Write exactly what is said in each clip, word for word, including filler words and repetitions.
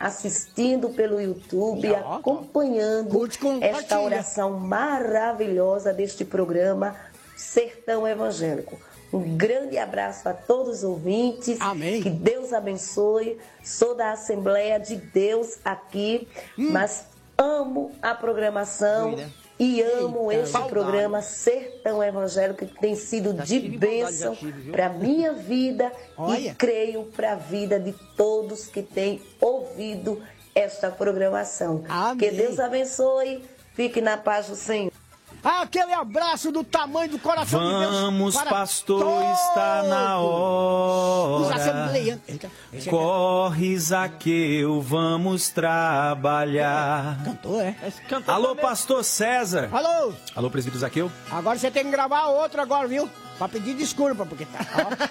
assistindo pelo YouTube, acompanhando esta oração maravilhosa deste programa Sertão Evangélico. Um grande abraço a todos os ouvintes. Amém. Que Deus abençoe. Sou da Assembleia de Deus aqui, hum. mas amo a programação. Oi, né? E amo Eita, esse saudade. programa Sertão Evangélico, que tem sido já de bênção para a minha vida Olha. e creio para a vida de todos que têm ouvido esta programação. Amém. Que Deus abençoe. Fique na paz do Senhor. Aquele abraço do tamanho do coração Vamos, de Deus. Vamos, pastor, todos. Está na hora. Corre, Zaqueu, vamos trabalhar. Cantou, é? Alô, pastor César. Alô. Alô, presbítero Zaqueu. Agora você tem que gravar outro agora, viu? Pra pedir desculpa, porque tá...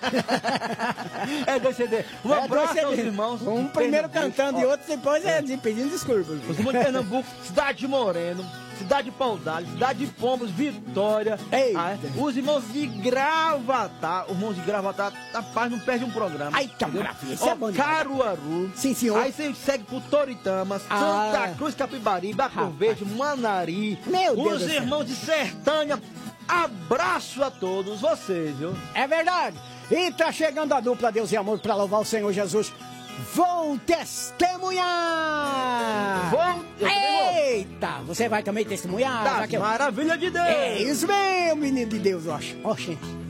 é dois C D. Um é abraço aos irmãos. Um primeiro cantando ó. e outro depois é de pedindo desculpa. Os irmãos de Pernambuco, cidade de Moreno, cidade de Paudalho, cidade de Pombos, Vitória. Ah, é? Os irmãos de Gravatar, os irmãos de Gravatar, rapaz, não perde um programa. Ai, que maravilha, isso é bom. Caruaru. Sim, senhor. Aí você segue por Toritama, ah. Santa Cruz, Capibaribe, Arco Verde, Manari. Meu Deus. Os irmãos de Sertânia. Abraço a todos vocês, viu? É verdade. E tá chegando a dupla Deus e Amor para louvar o Senhor Jesus. Vão testemunhar! Vão! Eita! Você vai também testemunhar? Da maravilha de Deus! É isso mesmo, menino de Deus, eu acho. Ó, gente.